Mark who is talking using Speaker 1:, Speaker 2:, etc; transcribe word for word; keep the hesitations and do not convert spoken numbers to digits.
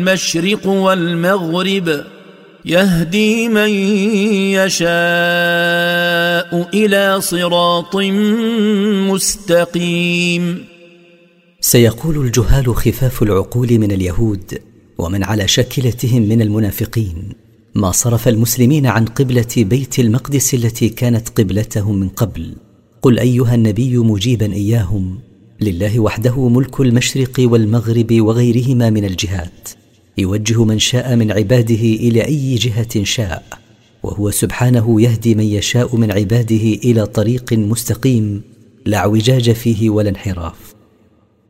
Speaker 1: المشرق والمغرب يهدي من يشاء إلى صراط مستقيم.
Speaker 2: سيقول الجهال خفاف العقول من اليهود ومن على شاكلتهم من المنافقين ما صرف المسلمين عن قبلة بيت المقدس التي كانت قبلتهم من قبل. قل أيها النبي مجيبا إياهم: لله وحده ملك المشرق والمغرب وغيرهما من الجهات، يوجه من شاء من عباده إلى أي جهة شاء، وهو سبحانه يهدي من يشاء من عباده إلى طريق مستقيم لا اعوجاج فيه ولا انحراف.